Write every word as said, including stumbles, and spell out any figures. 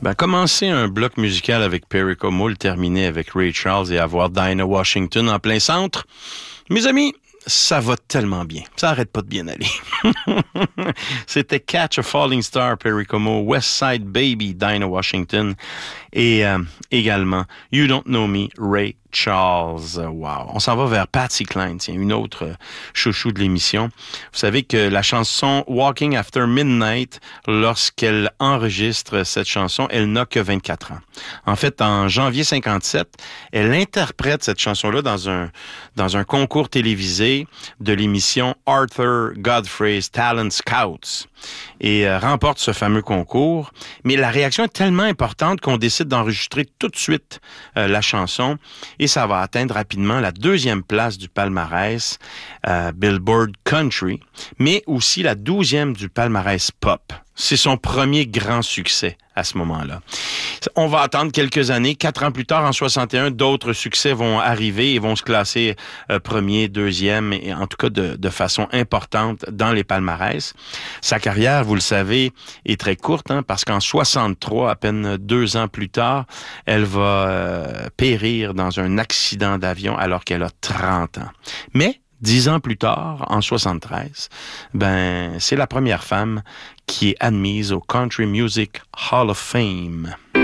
Ben, commencer un bloc musical avec Perry Como, le terminer avec Ray Charles et avoir Dinah Washington en plein centre, mes amis, ça va tellement bien. Ça arrête pas de bien aller. C'était Catch a Falling Star, Perry Como, West Side Baby, Dinah Washington, et euh, également You Don't Know Me, Ray Charles. Wow. On s'en va vers Patsy Cline, tiens, une autre euh, chouchou de l'émission. Vous savez que la chanson Walking After Midnight, lorsqu'elle enregistre cette chanson, elle n'a que vingt-quatre ans. En fait, en janvier cinquante-sept, elle interprète cette chanson-là dans un dans un concours télévisé de l'émission Arthur Godfrey's Talent Scouts et euh, remporte ce fameux concours. Mais la réaction est tellement importante qu'on décide d'enregistrer tout de suite euh, la chanson et ça va atteindre rapidement la deuxième place du palmarès euh, Billboard Country, mais aussi la douzième du palmarès Pop. C'est son premier grand succès à ce moment-là. On va attendre quelques années. Quatre ans plus tard, en soixante et un, d'autres succès vont arriver et vont se classer euh, premier, deuxième, et en tout cas de, de façon importante dans les palmarès. Sa carrière, vous le savez, est très courte, hein, parce qu'en soixante-trois, à peine deux ans plus tard, elle va euh, périr dans un accident d'avion alors qu'elle a trente ans. Mais Dix ans plus tard, en soixante-treize, ben, c'est la première femme qui est admise au Country Music Hall of Fame.